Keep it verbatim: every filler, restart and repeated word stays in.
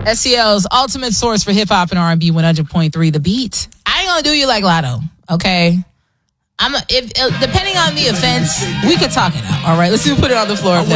S C L's ultimate source for hip hop and R and B, one hundred point three The Beat. I ain't gonna do you like Lotto, okay? I'm a, if, if depending on the offense, we could talk it out. All right, let's put it on the floor. I want